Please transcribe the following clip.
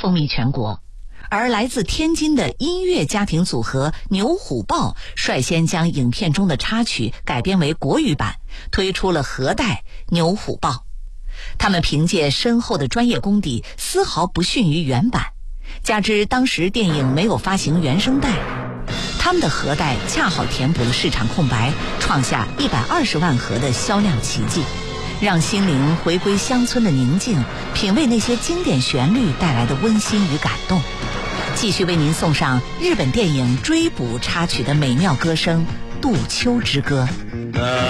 风靡全国。而来自天津的音乐家庭组合牛虎豹率先将影片中的插曲改编为国语版，推出了盒带牛虎豹。他们凭借深厚的专业功底，丝毫不逊于原版，加之当时电影没有发行原声带，他们的盒带恰好填补了市场空白，创下120万盒的销量奇迹，让心灵回归乡村的宁静，品味那些经典旋律带来的温馨与感动。继续为您送上日本电影《追捕》插曲的美妙歌声《渡秋之歌》。